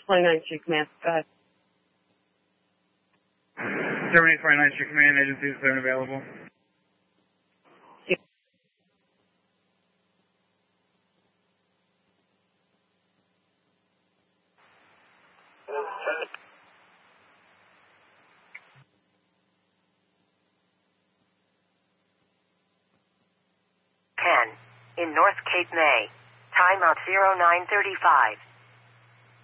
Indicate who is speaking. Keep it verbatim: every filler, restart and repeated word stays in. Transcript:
Speaker 1: twenty-ninth Street Command. Go ahead.
Speaker 2: Germany twenty-ninth Street Command, agency is unavailable.
Speaker 3: ten. In North Cape May. Timeout zero nine thirty-five.